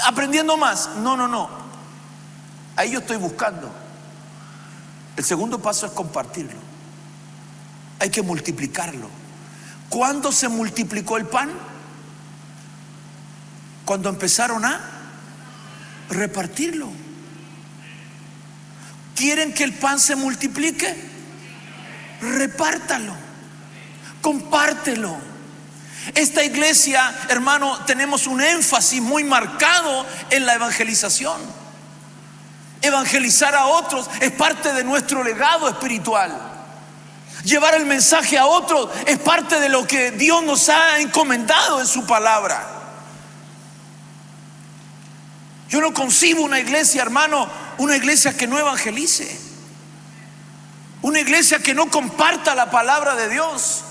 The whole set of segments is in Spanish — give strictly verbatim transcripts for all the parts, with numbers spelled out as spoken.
aprendiendo más. No, no, no. Ahí yo estoy buscando. El segundo paso es compartirlo. Hay que multiplicarlo. ¿Cuándo se multiplicó el pan? Cuando empezaron a repartirlo. ¿Quieren que el pan se multiplique? Repártalo, compártelo. Esta iglesia, hermano, tenemos un énfasis muy marcado en la evangelización. Evangelizar a otros es parte de nuestro legado espiritual. Llevar el mensaje a otros es parte de lo que Dios nos ha encomendado en su palabra. Yo no concibo una iglesia, hermano, una iglesia que no evangelice, una iglesia que no comparta la palabra de Dios.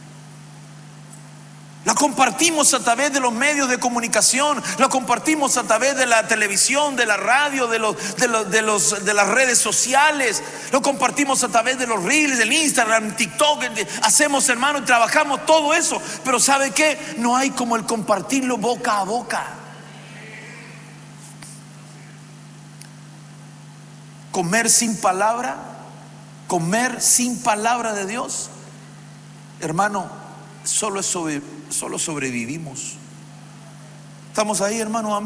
La compartimos a través de los medios de comunicación, la compartimos a través de la televisión, de la radio, de, los, de, los, de, los, de las redes sociales, lo compartimos a través de los reels, del Instagram, TikTok. Hacemos, hermano, y trabajamos todo eso. Pero ¿sabe qué? No hay como el compartirlo boca a boca. Comer sin palabra, comer sin palabra de Dios, hermano, solo, es sobre, solo sobrevivimos. Estamos ahí, hermano.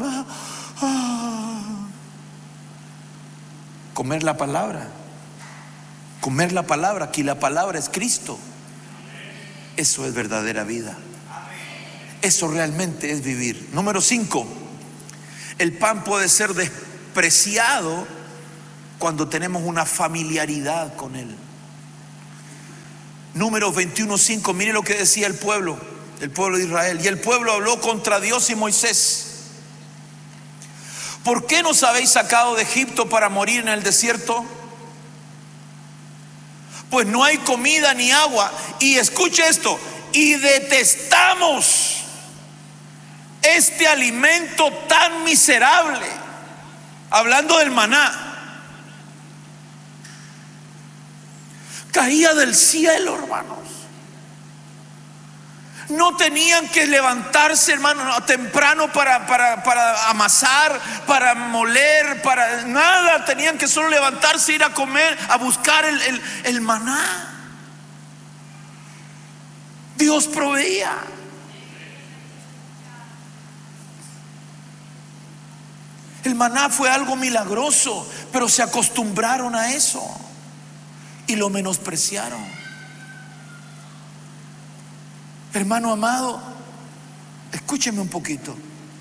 Comer la palabra, comer la palabra, aquí la palabra es Cristo. Eso es verdadera vida. Eso realmente es vivir. Número cinco, el pan puede ser despreciado cuando tenemos una familiaridad con él. Números veintiuno cinco, mire lo que decía el pueblo, el pueblo de Israel. Y el pueblo habló contra Dios y Moisés: ¿por qué nos habéis sacado de Egipto para morir en el desierto? Pues no hay comida ni agua. Y escuche esto: y detestamos este alimento tan miserable. Hablando del maná. Caía del cielo, hermanos. No tenían que levantarse, hermano, temprano para, para, para amasar, para moler, para nada. Tenían que solo levantarse, ir a comer, a buscar el, el, el maná. Dios proveía. El maná fue algo milagroso, pero se acostumbraron a eso y lo menospreciaron. Hermano amado, escúcheme un poquito.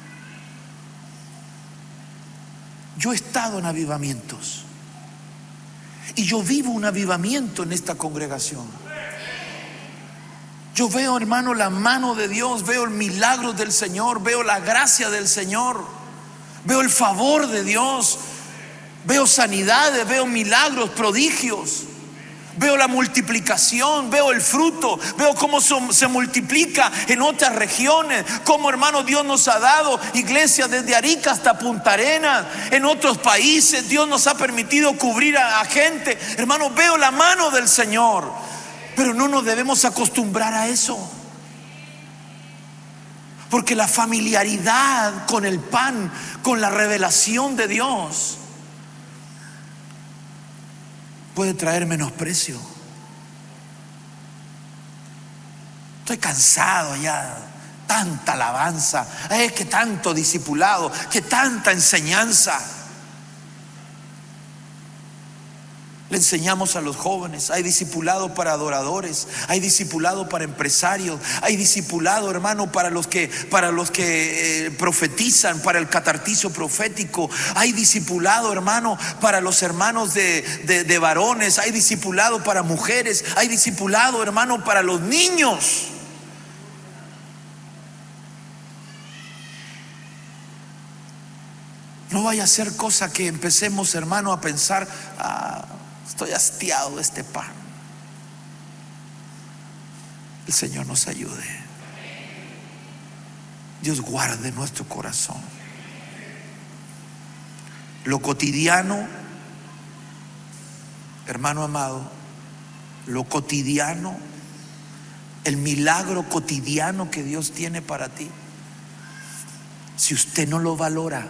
Yo he estado en avivamientos y yo vivo un avivamiento en esta congregación. Yo veo, hermano, la mano de Dios, veo el milagro del Señor, veo la gracia del Señor, veo el favor de Dios, veo sanidades, veo milagros, prodigios. Veo la multiplicación, veo el fruto, veo cómo se multiplica en otras regiones, cómo, hermano, Dios nos ha dado iglesias desde Arica hasta Punta Arenas. En otros países Dios nos ha permitido cubrir a, a gente. Hermano, veo la mano del Señor, pero no nos debemos acostumbrar a eso, porque la familiaridad con el pan, con la revelación de Dios, puede traer menosprecio. Estoy cansado ya, tanta alabanza, es que tanto discipulado, que tanta enseñanza. Le enseñamos a los jóvenes, hay discipulado para adoradores, hay discipulado para empresarios, hay discipulado, hermano, para los que, para los que eh, profetizan, para el catartizo profético, hay discipulado, hermano, para los hermanos de, de, de varones, hay discipulado para mujeres, hay discipulado, hermano, para los niños. No vaya a ser cosa que empecemos, hermano, a pensar: ah, estoy hastiado de este pan. El Señor nos ayude. Dios guarde nuestro corazón. Lo cotidiano, hermano amado, lo cotidiano, el milagro cotidiano que Dios tiene para ti, si usted no lo valora.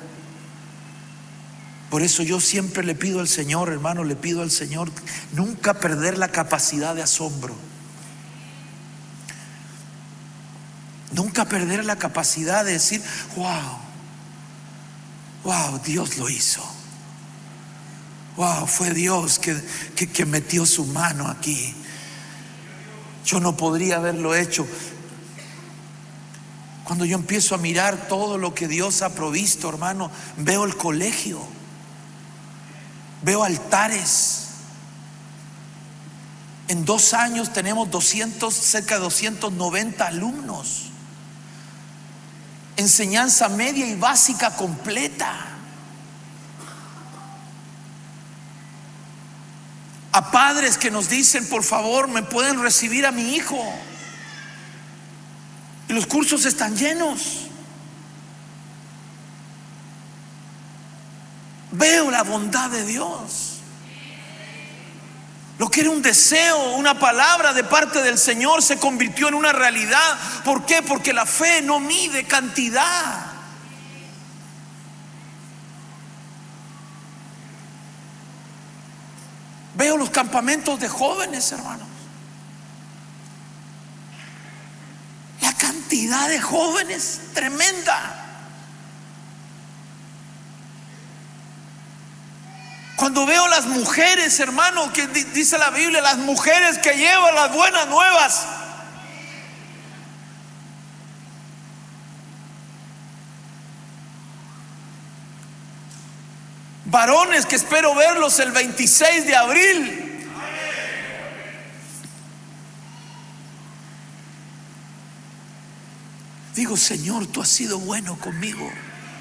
Por eso yo siempre le pido al Señor, hermano, le pido al Señor nunca perder la capacidad de asombro. Nunca perder la capacidad de decir, wow, wow, Dios lo hizo. Wow, fue Dios que, que, que metió su mano aquí. Yo no podría haberlo hecho. Cuando yo empiezo a mirar todo lo que Dios ha provisto, hermano, veo el colegio, veo altares. En dos años tenemos doscientos, cerca de doscientos noventa alumnos. Enseñanza media y básica completa. A padres que nos dicen, por favor, ¿me pueden recibir a mi hijo? Y los cursos están llenos. Veo la bondad de Dios. Lo que era un deseo, una palabra de parte del Señor, se convirtió en una realidad. ¿Por qué? Porque la fe no mide cantidad. Veo los campamentos de jóvenes, hermanos. La cantidad de jóvenes tremenda. Cuando veo las mujeres, hermano, que dice la Biblia, las mujeres que llevan las buenas nuevas. Varones que espero verlos el veintiséis de abril. Digo, Señor, tú has sido bueno conmigo.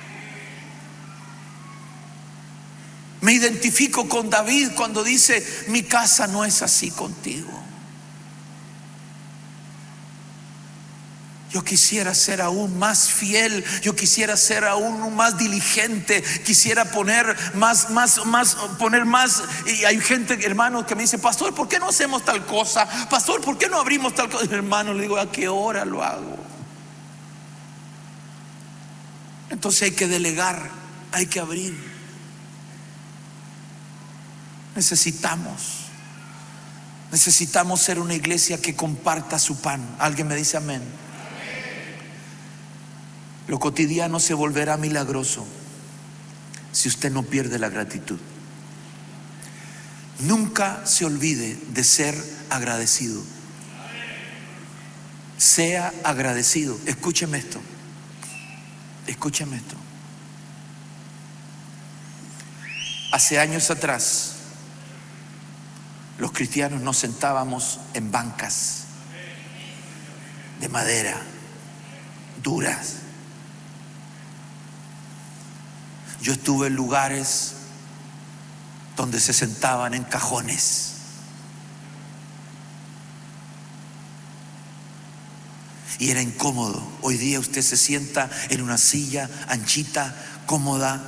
Me identifico con David cuando dice, mi casa no es así contigo. Yo quisiera ser aún más fiel, yo quisiera ser aún más diligente, quisiera poner más, más, más, poner más. Y hay gente, hermano, que me dice, pastor, ¿por qué no hacemos tal cosa? Pastor, ¿por qué no abrimos tal cosa? Hermano, le digo, ¿a qué hora lo hago? Entonces hay que delegar, hay que abrir. Necesitamos, necesitamos ser una iglesia que comparta su pan. ¿Alguien me dice amén? Lo cotidiano se volverá milagroso si usted no pierde la gratitud. Nunca se olvide de ser agradecido. Sea agradecido. Escúcheme esto. Escúcheme esto. Hace años atrás, los cristianos nos sentábamos en bancas de madera, duras. Yo estuve en lugares donde se sentaban en cajones. Y era incómodo. Hoy día usted se sienta en una silla anchita, cómoda.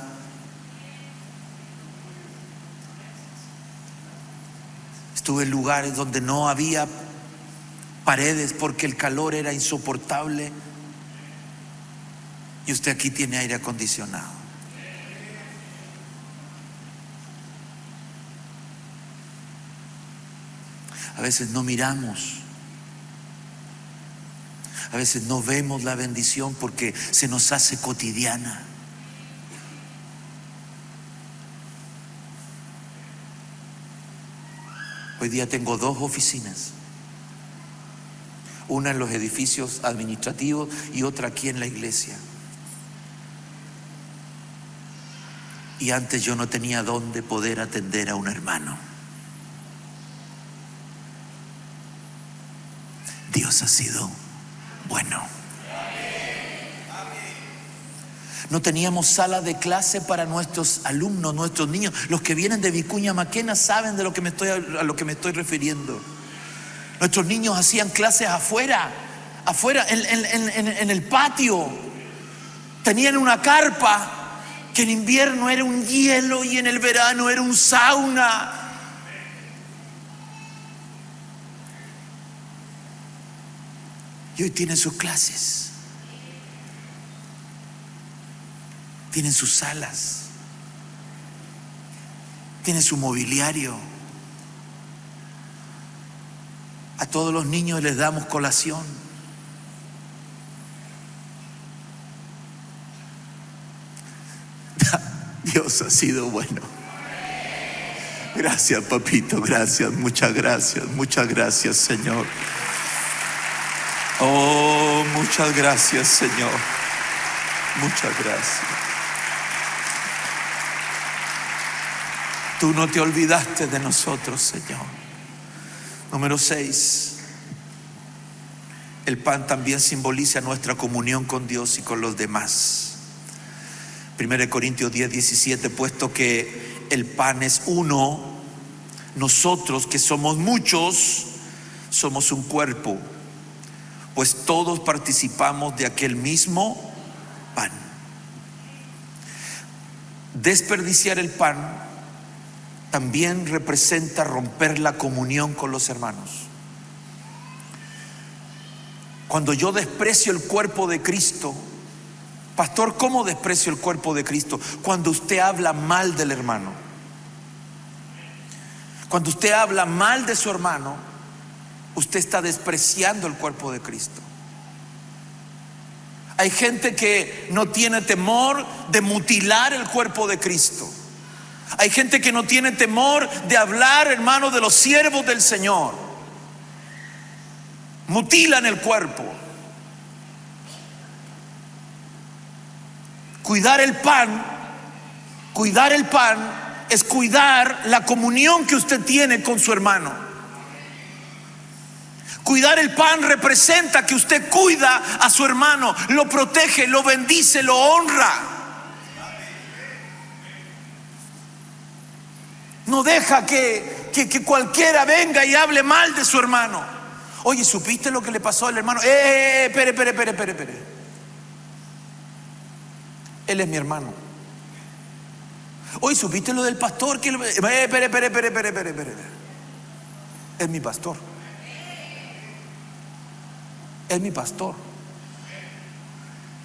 Estuve en lugares donde no había paredes porque el calor era insoportable. Y usted aquí tiene aire acondicionado. A veces no miramos, a veces no vemos la bendición porque se nos hace cotidiana. Hoy día tengo dos oficinas, una en los edificios administrativos y otra aquí en la iglesia. Y antes yo no tenía dónde poder atender a un hermano. Dios ha sido bueno. No teníamos sala de clase para nuestros alumnos, nuestros niños. Los que vienen de Vicuña Maquena saben de lo que me estoy, a lo que me estoy refiriendo. Nuestros niños hacían clases afuera, afuera, en, en, en, en el patio. Tenían una carpa que en invierno era un hielo y en el verano era un sauna. Y hoy tienen sus clases. tienen sus salas, tienen su mobiliario. A todos los niños les damos colación. Dios ha sido bueno. Gracias, papito, gracias, muchas gracias, muchas gracias, Señor. Oh, muchas gracias, Señor. Muchas gracias. Tú no te olvidaste de nosotros, Señor. Número seis. El pan también simboliza nuestra comunión con Dios y con los demás. Primera de Corintios diez, diecisiete, puesto que el pan es uno, nosotros que somos muchos, somos un cuerpo, pues todos participamos de aquel mismo pan. Desperdiciar el pan también representa romper la comunión con los hermanos. Cuando yo desprecio el cuerpo de Cristo, pastor, ¿cómo desprecio el cuerpo de Cristo? Cuando usted habla mal del hermano. Cuando usted habla mal de su hermano, usted está despreciando el cuerpo de Cristo. Hay gente que no tiene temor de mutilar el cuerpo de Cristo. Hay gente que no tiene temor de hablar, hermano, de los siervos del Señor. Mutilan el cuerpo. Cuidar el pan, cuidar el pan es cuidar la comunión que usted tiene con su hermano. Cuidar el pan representa que usted cuida a su hermano, lo protege, lo bendice, lo honra. No deja que, que, que cualquiera venga y hable mal de su hermano. Oye, ¿supiste lo que le pasó al hermano? Eh, eh, eh, espere, espere, espere, espere, espere. Él es mi hermano. Oye, ¿supiste lo del pastor? Que eh, espere, espere, espere, espere, espere, espere. Es mi pastor. Es mi pastor.